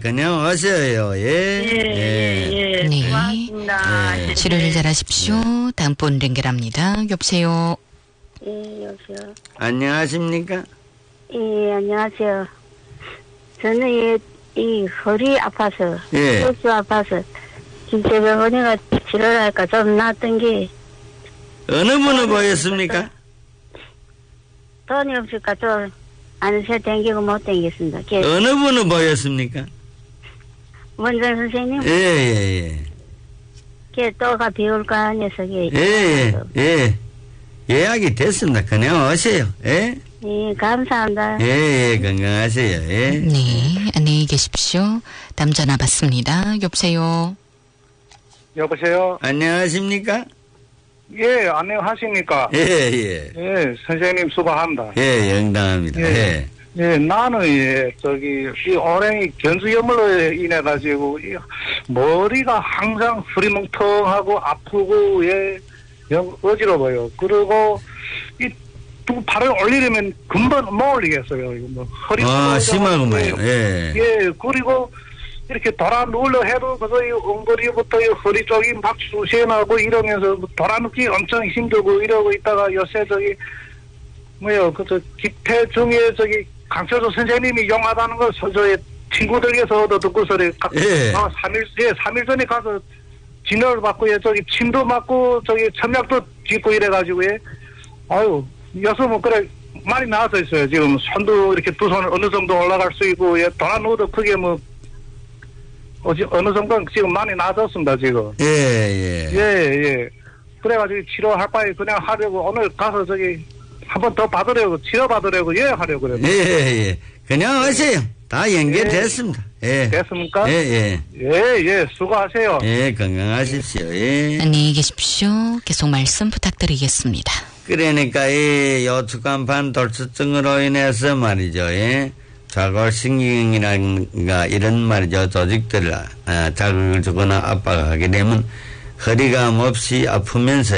그냥 오세요. 예. 예. 네. 고맙습니다. 네. 치료를 잘하십시오. 다음번 연결합니다. 여보세요. 예, 여보세요. 안녕하십니까? 예, 안녕하세요. 저는 이 허리 아파서, 예. 골수 아파서, 진짜 허리가 지랄할까 좀 낫던 게, 어느 분을 보였습니까? 돈이 없을까 좀, 안새 댕기고 못 댕겼습니다. 어느 분을 보였습니까? 원장 선생님, 예. 걔 또가 비올까 녀석이. 예. 예약이 됐습니다. 그냥 오세요. 예? 예, 감사합니다. 예, 건강하세요. 예. 네, 안녕히 계십시오. 다음 전화 받습니다. 여보세요. 여보세요? 안녕하십니까? 예, 안녕하십니까? 예. 예, 선생님 수고합니다. 예, 영당합니다. 예. 예, 나는, 이 오랭이 견수염으로 인해가지고, 머리가 항상 흐리멍텅하고 아프고, 영 어지러워요. 그리고, 두 팔을 올리려면 금방 못 올리겠어요. 이거 뭐, 허리. 심하구만요. 예. 예, 그리고, 이렇게 돌아 누울려 해도 그저 이 엉거리부터 이 허리 쪽이 막 쑤시나고 이러면서 돌아 눕기 엄청 힘들고 이러고 있다가 요새 그저 기태 중에 강철수 선생님이 용하다는 걸 저의 친구들에게서 얻어 듣고서 예. 3일 전에 가서 진료를 받고 침도 맞고 천약도 짓고 이래가지고 아유 여서 그래 많이 나아져 있어요. 지금 손도 이렇게 두 손 어느 정도 올라갈 수 있고 돌아 누워도 크게 어느 정도는 지금 많이 나아졌습니다, 지금. 예. 그래가지고 치료할 바에 그냥 하려고, 오늘 가서 한 번 더 받으려고, 치료받으려고, 하려고 그래요. 예. 그냥 오세요. 다 연결됐습니다. 예. 됐습니까? 예. 수고하세요. 예, 건강하십시오. 예. 안녕히 계십시오. 계속 말씀 부탁드리겠습니다. 그러니까, 요추간판 돌수증으로 인해서 말이죠, 예. 좌골신경이라든가 이런 말이죠. 조직들을 자극을 주거나 압박하게 되면 허리가 몹시 아프면서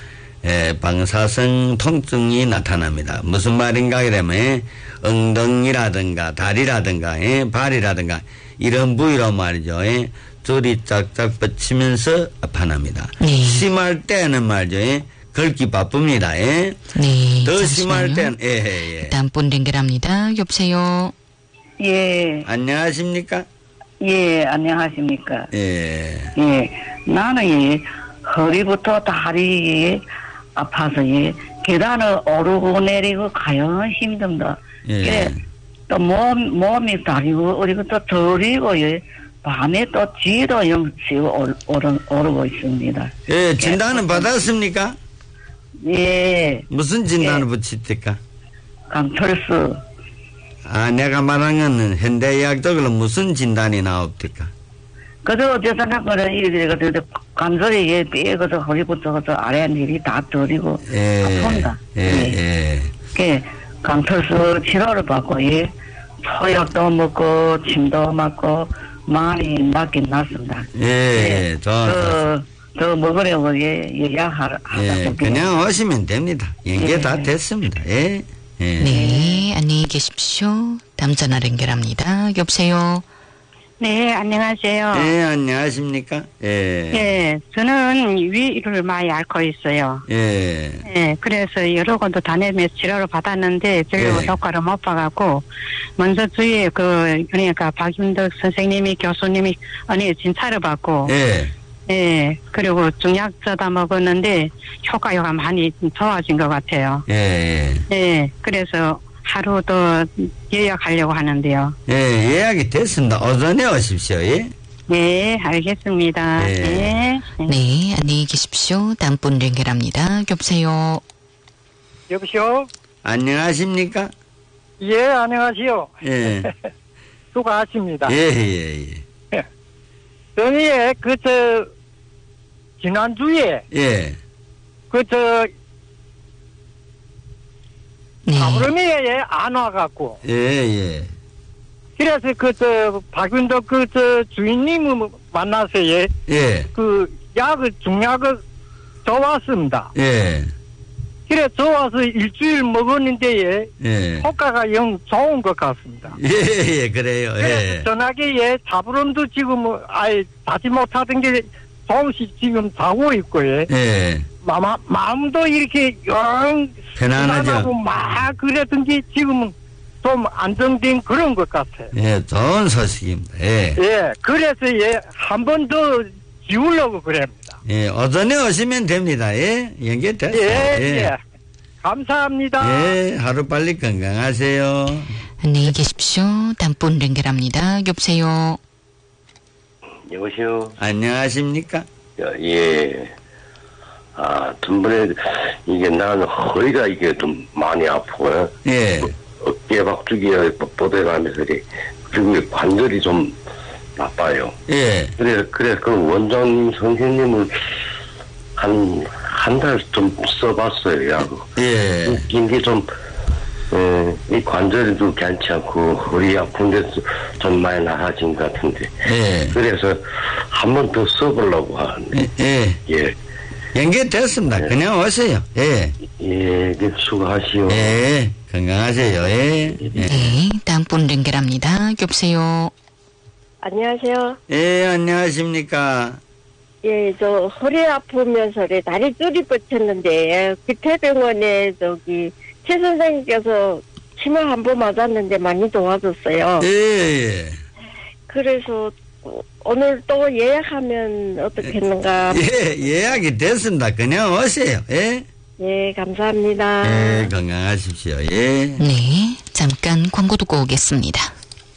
방사성 통증이 나타납니다. 무슨 말인가 그러면 엉덩이라든가 다리라든가 발이라든가 이런 부위로 말이죠. 줄이 쫙쫙 뻗치면서 아파납니다. 네. 심할 때는 말이죠. 긁기 바쁩니다. 네. 더 심할 때는 다음번 연결합니다. 여보세요. 예. 안녕하십니까? 예, 안녕하십니까? 예. 나는 허리부터 다리 아파서 계단을 오르고 내리고 가요 힘듭니다. 예. 또 몸이 다리고 어리고 또 저리고 밤에 또 쥐도 영치고 오르고 있습니다. 예, 진단은 받았습니까? 예. 무슨 진단을 붙입니까? 강철수. 내가 말한 건 현대의학도 그럼 무슨 진단이 나옵니까? 그저 어쨌든 그런 일이 관절이 삐거서 허리부터 아래 일이 다 저리고 아픕니다. 강철수 치료를 받고 소약도 먹고 침도 맞고 많이 낫긴 낫습니다. 더 먹으려고 예약하다 그냥 오시면 됩니다. 연계 다 됐습니다. 네, 안녕히 계십시오. 다음 전화 연결합니다. 여보세요. 네, 안녕하세요. 네, 안녕하십니까? 저는 위를 많이 앓고 있어요. 그래서 여러 군데 다니면서 치료를 받았는데 별로 효과를 못 봐갖고 먼저 주위에 그러니까 박윤덕 선생님이 교수님이 진찰을 받고 그리고 중약자다 먹었는데 효과가 많이 좋아진 것 같아요. 그래서 하루 더 예약하려고 하는데요. 예약이 됐습니다. 오전에 오십시오. 네, 알겠습니다. 네, 안녕히 계십시오. 다음 분 연결합니다. 여보세요. 여보세요? 안녕하십니까? 예, 안녕하세요. 수고하십니다. 저는 지난주에 아무름이에 안 와갖고. 그래서 박윤덕 주인님을 만나서 중약을 줘왔습니다. 그래 좋아서 일주일 먹었는데 예. 효과가 영 좋은 것 같습니다. 예, 그래요. 그래서 예. 전화기에 자부름도 지금 아예 자지 못하던 게 조금씩 지금 자고 있고요. 예. 마음도 이렇게 영 편안하죠. 막 그랬던 게 지금은 좀 안정된 그런 것 같아요. 예, 좋은 소식입니다. 예. 예, 그래서 한 번 더 지우려고 그럽니다. 예, 오전에 오시면 됩니다. 예, 연결됐어요. 예. 감사합니다. 예, 하루빨리 건강하세요. 안녕히 계십시오. 다음 분 연결합니다. 여보세요. 여보세요. 안녕하십니까? 예. 전번에 이게 나는 허리가 이게 좀 많이 아프고요. 예. 어깨 박주기에 보대가면서 그리고 관절이 좀 나빠요. 예. 그래 그 원장 선생님을 한 달 좀 써봤어요, 약. 예. 이게 좀, 이 관절도 괜찮고, 허리 아픈 데도 좀 많이 나아진 것 같은데. 예. 그래서 한 번 더 써보려고 하는데. 예. 예. 연결됐습니다. 예. 그냥 오세요. 예. 예, 수고하시오. 예. 건강하세요. 예. 예. 네, 다음 분 연결합니다. 여보세요. 안녕하세요. 예, 안녕하십니까? 예, 저 허리 아프면서 다리 쭈리 뻗쳤는데 기태병원에 최 선생님께서 치마 한 번 맞았는데 많이 도와줬어요. 예. 그래서 오늘 또 예약하면 어떻겠는가? 예, 예약이 됐습니다. 그냥 오세요. 예. 예, 감사합니다. 예, 건강하십시오. 예. 네, 잠깐 광고 듣고 오겠습니다.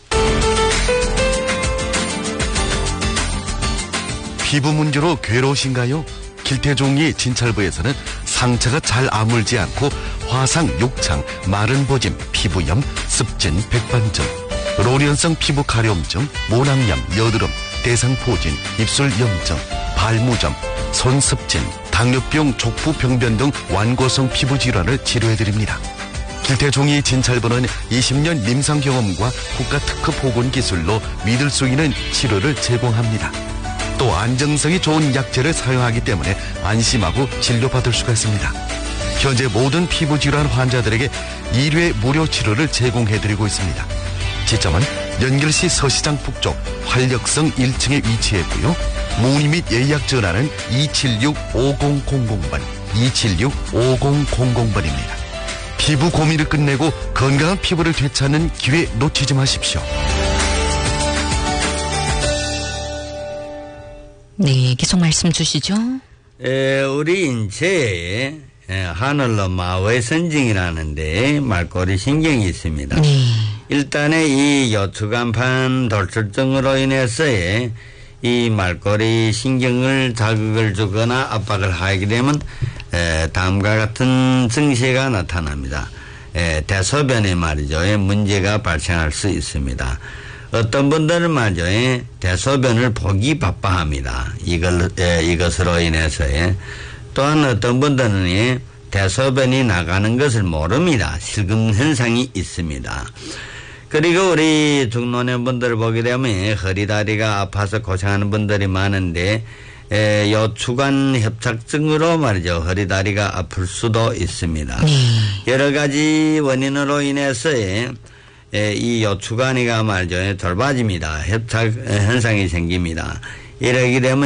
피부 문제로 괴로우신가요? 길태종이 진찰부에서는 상처가 잘 아물지 않고 화상, 욕창, 마른 보짐, 피부염, 습진, 백반증, 로련성 피부 가려움증, 모낭염, 여드름, 대상포진, 입술 염증, 발무점, 손습진, 당뇨병, 족부병변 등 완고성 피부 질환을 치료해드립니다. 길태종이 진찰부는 20년 임상 경험과 국가 특허 보건 기술로 믿을 수 있는 치료를 제공합니다. 또 안정성이 좋은 약재를 사용하기 때문에 안심하고 진료받을 수가 있습니다. 현재 모든 피부질환 환자들에게 1회 무료 치료를 제공해드리고 있습니다. 지점은 연결시 서시장 북쪽 활력성 1층에 위치했고요. 문의 및 예약 전화는 276-5000번, 276-5000번입니다. 피부 고민을 끝내고 건강한 피부를 되찾는 기회 놓치지 마십시오. 네, 계속 말씀 주시죠. 우리 인체에 하늘로 마외선징이라는데 말꼬리 신경이 있습니다. 네. 일단은 이 요추간판 돌출증으로 인해서의 이 말꼬리 신경을 자극을 주거나 압박을 하게 되면 다음과 같은 증세가 나타납니다. 대소변에 말이죠. 문제가 발생할 수 있습니다. 어떤 분들은 말이죠. 대소변을 보기 바빠합니다. 이것으로 인해서. 또한 어떤 분들은 대소변이 나가는 것을 모릅니다. 실금 현상이 있습니다. 그리고 우리 중노년 분들을 보게 되면 허리 다리가 아파서 고생하는 분들이 많은데 요추관 협착증으로 말이죠. 허리 다리가 아플 수도 있습니다. 여러 가지 원인으로 인해서 이 요추관이가 말이죠. 돌봐집니다. 협착 현상이 생깁니다. 이러게 되면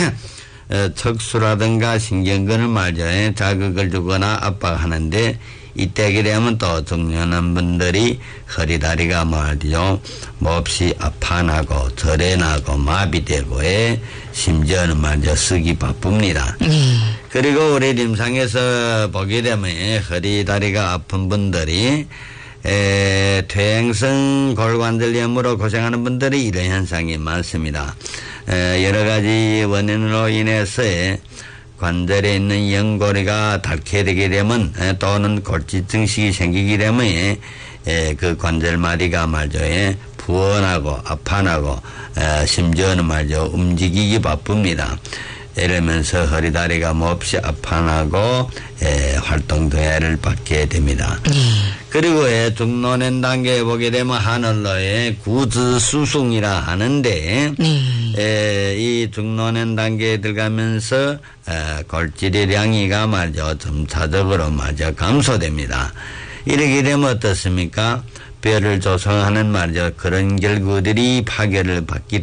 척수라든가 신경근을 말이죠. 자극을 주거나 압박하는데 이때게 되면 또 중년한 분들이 허리 다리가 말이죠. 몹시 아파나고 절해나고 마비되고 심지어는 말이죠. 쓰기 바쁩니다. 그리고 우리 임상에서 보게 되면 허리 다리가 아픈 분들이 퇴행성 골관절염으로 고생하는 분들이 이런 현상이 많습니다. 여러 가지 원인으로 인해서 관절에 있는 연골이가 닳게 되게 되면 또는 골지증식이 생기게 되면 그 관절마디가 말이죠. 부어나고 아파나고 심지어는 말이죠. 움직이기 바쁩니다. 이러면서 허리 다리가 몹시 아파나고 활동 도해를 받게 됩니다. 그리고 중노년 단계에 보게 되면 하늘로의 구즈수승이라 하는데 이 중노년 단계에 들어가면서 골질의 량이가 말이죠. 점차적으로 말이죠. 감소됩니다. 이렇게 되면 어떻습니까? 뼈를 조성하는 말이죠. 그런 결구들이 파괴를 받기